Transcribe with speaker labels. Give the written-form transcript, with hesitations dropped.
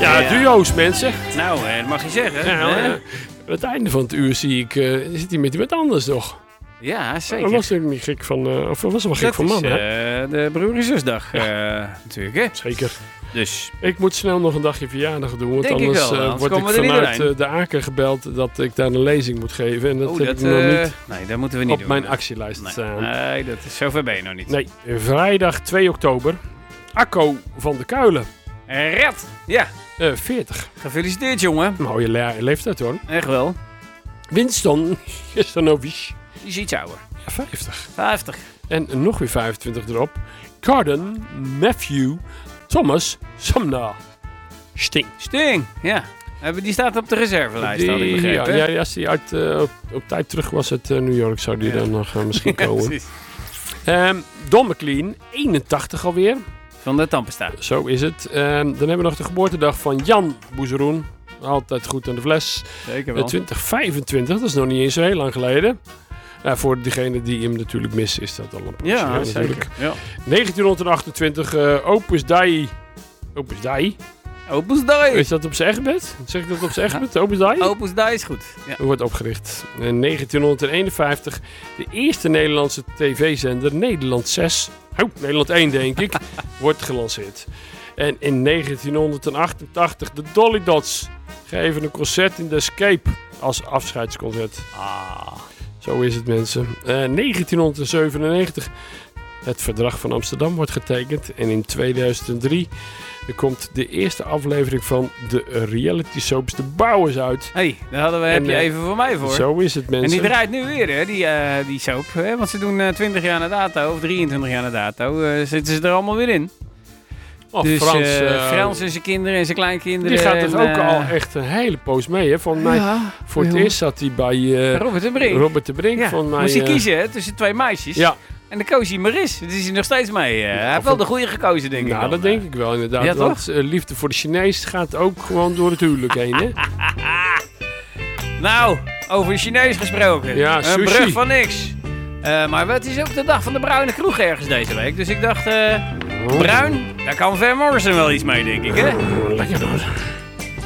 Speaker 1: Ja, duo's, mensen.
Speaker 2: Nou, dat mag je zeggen.
Speaker 1: Ja,
Speaker 2: hè?
Speaker 1: aan het einde van het uur zie ik, zit hij met iemand anders nog.
Speaker 2: Ja, zeker.
Speaker 1: Dat was ik niet gek van, of was wel gek
Speaker 2: Dat
Speaker 1: van man,
Speaker 2: is,
Speaker 1: hè?
Speaker 2: de broer- en zusdag, natuurlijk, hè?
Speaker 1: Zeker.
Speaker 2: Dus,
Speaker 1: Ik moet snel nog een dagje verjaardag doen, want
Speaker 2: Denk ik
Speaker 1: anders,
Speaker 2: wel, anders
Speaker 1: word ik
Speaker 2: komen we er niet
Speaker 1: vanuit
Speaker 2: doorheen.
Speaker 1: de Aken gebeld dat ik daar een lezing moet geven. En dat heb ik nog niet
Speaker 2: nee, dat moeten we niet
Speaker 1: op
Speaker 2: doen.
Speaker 1: mijn actielijst staan.
Speaker 2: Nee, dat is, zover ben je nog niet.
Speaker 1: Nee, vrijdag 2 oktober. Akko van de Kuilen,
Speaker 2: Red! Ja,
Speaker 1: 40.
Speaker 2: gefeliciteerd, jongen.
Speaker 1: Mooie leeftijd hoor.
Speaker 2: Echt wel.
Speaker 1: Winston Stanovic,
Speaker 2: Die is iets ouder.
Speaker 1: 50.
Speaker 2: 50.
Speaker 1: En nog weer 25 erop. Carden Matthew Thomas Sumner.
Speaker 2: Sting, ja. Die staat op de reservelijst, had ik begrepen.
Speaker 1: Ja, als hij op tijd terug was uit New York, zou die dan nog misschien komen.
Speaker 2: Precies.
Speaker 1: Don McLean, 81 alweer.
Speaker 2: Van de Tampesta.
Speaker 1: Zo is het. Dan hebben we nog de geboortedag van Jan Boezeroen. Altijd goed aan de fles.
Speaker 2: Zeker wel.
Speaker 1: 2025, dat is nog niet eens zo heel lang geleden. Voor degene die hem natuurlijk missen, is dat al een poosje,
Speaker 2: Ja,
Speaker 1: hè,
Speaker 2: zeker.
Speaker 1: natuurlijk.
Speaker 2: Ja.
Speaker 1: 1928, Opus Dei. Opus Dei?
Speaker 2: Opus Dei.
Speaker 1: Is dat op zijn echtbed? Zeg ik dat op zijn echtbed? Opus Dei?
Speaker 2: Opus Dei is goed. Ja.
Speaker 1: Wordt opgericht. In 1951 de eerste Nederlandse tv-zender, Nederland 6. Nederland 1 denk ik, wordt gelanceerd. En in 1988 de Dolly Dots geven een concert in de Escape als afscheidsconcert. Zo is het, mensen. 1997 het Verdrag van Amsterdam wordt getekend. En in 2003 er komt de eerste aflevering van de reality soaps De Bouwers uit.
Speaker 2: Hé, daar heb je even voor mij voor.
Speaker 1: Zo is het, mensen.
Speaker 2: En die draait nu weer, hè, die soap. Hè? Want ze doen 20 jaar na dato, of 23 jaar na dato, zitten ze er allemaal weer in.
Speaker 1: Oh,
Speaker 2: Dus
Speaker 1: Frans
Speaker 2: en zijn kinderen en zijn kleinkinderen.
Speaker 1: die gaat er
Speaker 2: en,
Speaker 1: ook al echt een hele poos mee. Hè? Van mij, voor het eerst zat hij bij
Speaker 2: Robert de Brink.
Speaker 1: Robert de Brink.
Speaker 2: Ja,
Speaker 1: Van mij,
Speaker 2: moest hij kiezen hè, tussen twee meisjes.
Speaker 1: Ja.
Speaker 2: En dan koos hij Maris. Dus is hij nog steeds mee. Hij heeft wel de goede gekozen, denk ik.
Speaker 1: Nou, dat denk ik wel inderdaad.
Speaker 2: Ja,
Speaker 1: want liefde voor de Chinees gaat ook gewoon door het huwelijk heen. Hè?
Speaker 2: Nou, over Chinees gesproken.
Speaker 1: Ja,
Speaker 2: een
Speaker 1: sushi.
Speaker 2: brug van niks. Maar het is ook de dag van de bruine kroeg ergens deze week. Dus ik dacht, bruin, daar kan Van Morrison wel iets mee, denk ik, hè?
Speaker 1: Lekker hoor.